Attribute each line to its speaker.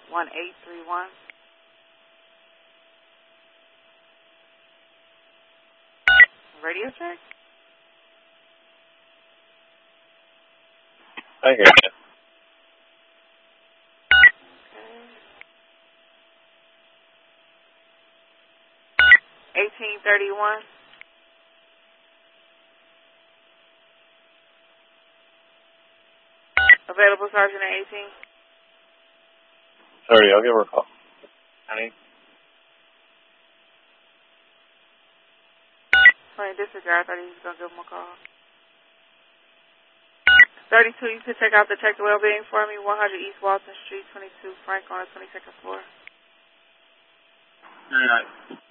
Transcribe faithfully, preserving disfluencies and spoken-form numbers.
Speaker 1: one eight three one. Radio check?
Speaker 2: I hear you.
Speaker 1: Okay. eighteen thirty-one. Available Sergeant at eighteen.
Speaker 2: Sorry, I'll give her a call. Honey?
Speaker 1: Sorry, disregard. I thought he was going to give him a call. thirty-two, you could check out the Check the Wellbeing for me, one hundred East Walton Street, twenty-two Frank on the twenty-second floor.
Speaker 2: All right.